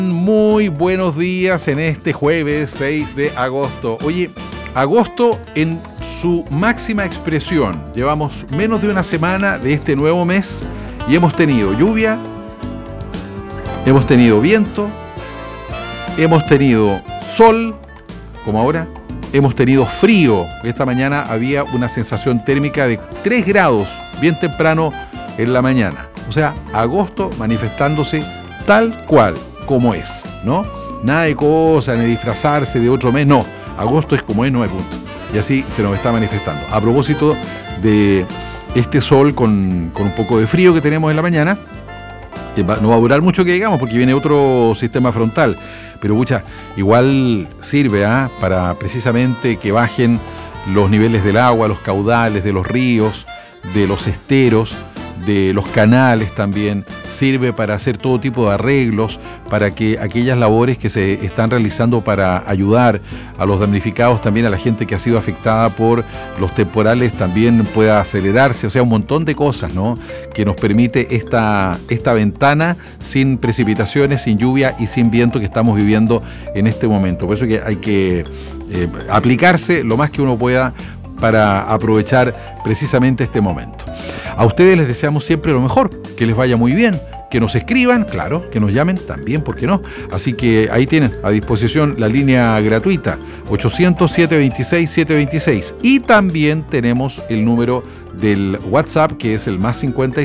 Muy buenos días en este jueves 6 de agosto. Oye, agosto en su máxima expresión. Llevamos menos de una semana de este nuevo mes y hemos tenido lluvia, hemos tenido viento, hemos tenido sol, como ahora, hemos tenido frío. Esta mañana había una sensación térmica de 3 grados bien temprano en la mañana. O sea, agosto manifestándose tal cual como es, ¿no? Nada de cosas, ni disfrazarse de otro mes, no. Agosto es como es, no hay punto. Y así se nos está manifestando. A propósito de este sol con un poco de frío que tenemos en la mañana, no va a durar mucho que digamos porque viene otro sistema frontal, pero pucha, igual sirve para precisamente que bajen los niveles del agua, los caudales de los ríos, de los esteros, de los canales también, sirve para hacer todo tipo de arreglos, para que aquellas labores que se están realizando para ayudar a los damnificados, también a la gente que ha sido afectada por los temporales, también pueda acelerarse. O sea, un montón de cosas, ¿no?, que nos permite esta ventana sin precipitaciones, sin lluvia y sin viento que estamos viviendo en este momento. Por eso que hay que aplicarse lo más que uno pueda para aprovechar precisamente este momento. A ustedes les deseamos siempre lo mejor, que les vaya muy bien, que nos escriban, claro, que nos llamen también, ¿por qué no? Así que ahí tienen a disposición la línea gratuita 800-726-726 y también tenemos el número del WhatsApp que es el +50